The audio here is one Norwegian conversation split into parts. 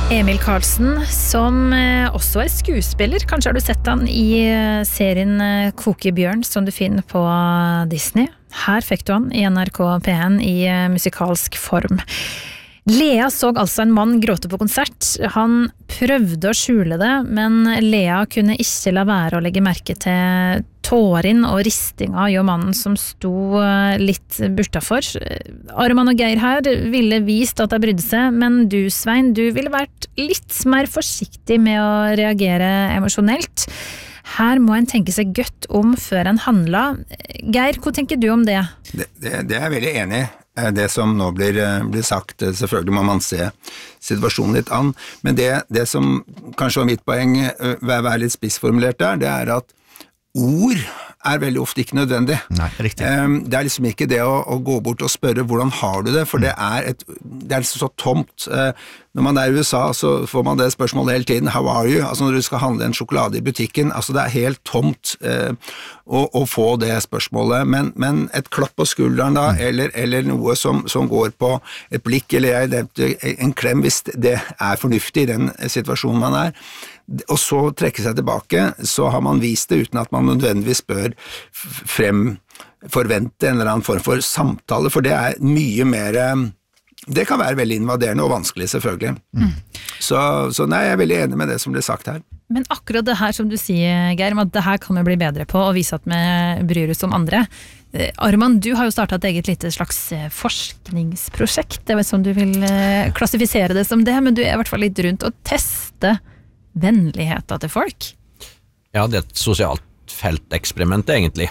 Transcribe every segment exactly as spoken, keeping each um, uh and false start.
Emil Karlsen, som også er skuespiller. Kanskje har du sett han i serien Kokebjørn, som du finner på Disney. Her fikk du han i N R K P en i musikalsk form. Lea så altså en mann gråte på konsert. Han prøvde å skjule det, men Lea kunne ikke la være å legge merke til tåren og ristinga jo mannen som sto litt bortafor. Arman og Geir her ville vist at de brydde seg, men du, Svein, du ville vært litt mer forsiktig med å reagere emosjonelt. Her må en tenke seg godt om før en handler. Geir, hva tenker du om det? Det, det, det er jeg veldig enig i. Det som nå blir, blir sagt, selvfølgelig må man se situasjonen litt an, men det, det som kanskje var mitt poeng, ved å være litt spissformulert der, det er at ord er veldig ofte ikke nødvendig. Nei, riktig. Det er liksom ikke det å, å gå bort og spørre hvordan har du det, for det er, et, det er liksom så tomt. Når man er i U S A, så får man det spørsmålet hele tiden, how are you? Altså når du skal handle en sjokolade i butikken, altså det er helt tomt eh, å, å få det spørsmålet, men, men et klapp på skulderen da, mm. eller, eller noe som, som går på et blikk, eller en klem, hvis det er fornuftig i den situasjonen man er, og så trekke seg tilbake, så har man vist det uten at man nødvendigvis bør frem forvente en eller annen form for samtale, for det er mye mer, det kan være veldig invaderende og vanskelig selvfølgelig. Mm. Så, så nei, jeg er veldig enig med det som ble sagt her. Men akkurat det her som du sier, Geir, at det her kan vi bli bedre på og vise at vi bryr oss om andre. Arman, du har jo startet et eget lite slags forskningsprosjekt, jeg vet ikke om du vil klassifisere det som det, men du er i hvert fall litt rundt å teste vennligheten til folk? Ja, det er et sosialt felteksperiment egentlig.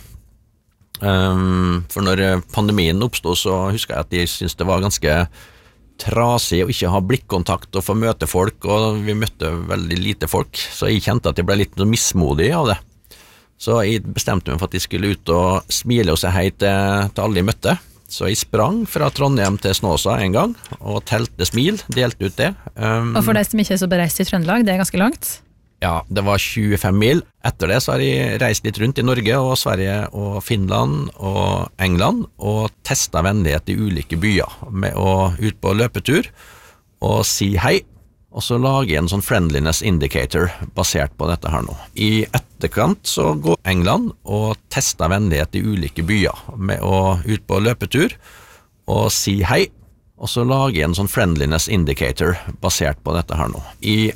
Um, for når pandemien oppstod, så husker jeg at de syntes det var ganske trasig å ikke ha blikkontakt og få møte folk, og vi møtte veldig lite folk, så jeg kjente at jeg ble litt mismodig av det. Så jeg bestemte meg for at jeg skulle ut og smile og si hei til, til alle jeg møtte. Så jeg sprang fra Trondheim til Snåsa en gang, og telte smil, delte ut det. Um, og for deg som ikke er så bereist i Trøndelag, det er ganske langt? Ja, det var tjuefem mil. Etter det så har jeg reist litt rundt i Norge og Sverige og Finland og England, og testet vennlighet i ulike byer, med å ut på løpetur og si hei. Og så lager jeg en sånn friendliness indicator basert på dette her nå. I etterkant så går England og tester vennlighet i ulike byer med å ut på løpetur og si hei. Og så lager jeg en sånn friendliness indicator basert på dette her nå. I